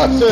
față!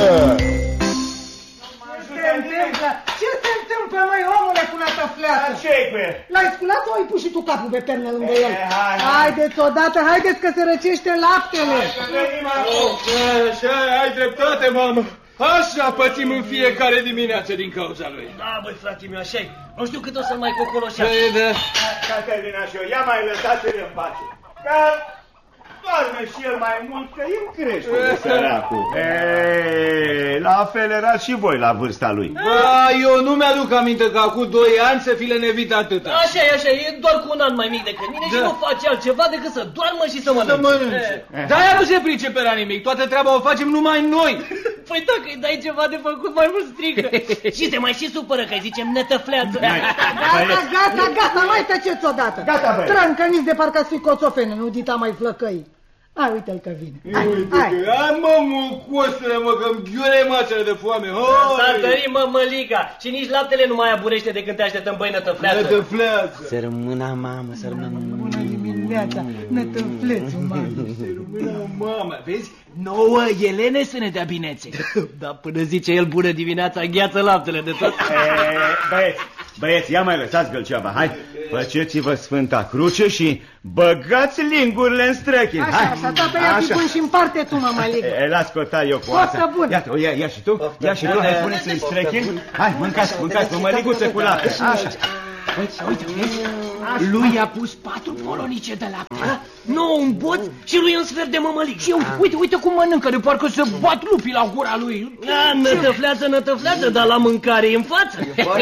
Ce se întâmplă, măi, omule, cu nătăfleață? Ce-i cu el? L-ai sculat sau ai pus și tu capul pe pernă lângă el? Haideți odată, haideți că se răcește laptele! Așa, ai dreptate, mamă! Așa pățim în fiecare dimineață din cauza lui. Da, băi, frate meu, așa-i. Nu știu cât o să mai cocoloșească. Păi, da. Caterina și eu, ia mai lăsați-l în pace. Că doarme și el mai mult, că el crește de săracul. La fel erați și voi la vârsta lui. Eu nu mi-aduc aminte că acum 2 ani să fi lenevit atâta. Așa-i, așa-i, e doar cu un an mai mic decât mine și nu face altceva decât să doarmă și să mănânce. Dar ea nu se pricepe la nimic, toată treaba o facem numai noi. Păi dacă îi dai ceva de făcut, mai mult strică. Și se mai și supără că îi zicem nătăfleață. Gata, mai tăceți odată. Gata, băi. Trâncăniți de parcă ați fi coțofene, nu dita mai flăcăi. Hai, uite-l că vine. Hai, mă, mucosule, mă, că-mi ghiure mațele de foame. S-a tărit, mă, măliga. Și nici laptele nu mai aburește de când te așteptăm, băi, nătăfleață. Nătăfleață. Să rămână, mamă, să rămână. Bună dimineața, nătăflețul, mamă. Mamă, vezi? Nouă Elene să ne dea binețe. Da, până zice el bună dimineața, gheață laptele de tot. Băieți, ia mai lăsați gălceava, hai. Făceți-vă Sfânta Cruce și băgați lingurile în străchini. Așa, tata, ia-ți bun și împarte tu, mă, măligă. Las cota eu cu asta. Poftă bună. Iată, ia și tu, hai, puneți în străchini. Hai, mâncați cu măliguță cu lapte. Așa. Uite, vezi? Lui i-a pus 4 polonice de lapte. Nu, un boț și lui un sfert de mămălig. Și uite cum mănâncă, de parcă se bat lupii la gura lui. Nătăfleață, dar la mâncare e în față.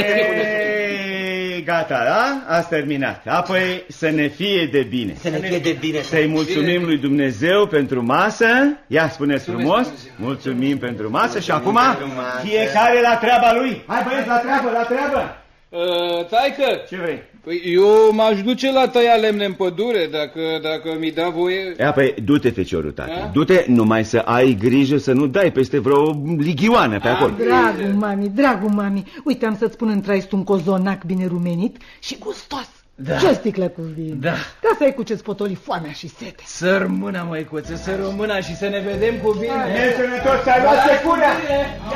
Gata, da? Ați terminat. Apoi să ne fie de bine. Să ne fie de bine. Să-i mulțumim lui Dumnezeu pentru masă. Ia, spuneți frumos. Mulțumim pentru masă și acum fiecare la treaba lui. Hai, băieți, la treabă. Taică, Ce vrei? Păi eu m-aș duce la tăia lemne în pădure, dacă mi da voie. Păi du-te, feciorul, tată. Du-te, numai să ai grijă să nu dai peste vreo lighioană pe acolo. Dragul mami, uite, am să-ți pun în traist un cozonac bine rumenit și gustos. Da. Ce o sticlă cu vin. Da. Ca să ai cu ce-ți potoli foamea și sete. Să rămână, măicuță, să rămână și să ne vedem cu bine. E sănătos, ți-ai luat secura.